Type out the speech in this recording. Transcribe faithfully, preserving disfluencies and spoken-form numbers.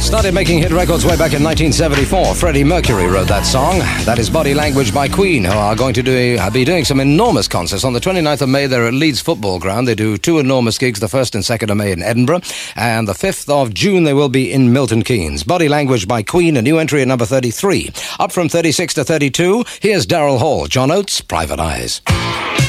Started making hit records way back in nineteen seventy-four. Freddie Mercury wrote that song. That is Body Language by Queen, who are going to do, be doing some enormous concerts. On the twenty-ninth of May, they're at Leeds Football Ground. They do two enormous gigs, the first and second of May in Edinburgh. And the fifth of June, they will be in Milton Keynes. Body Language by Queen, a new entry at number thirty-three. Up from thirty-six to thirty-two, here's Daryl Hall, John Oates, Private Eyes.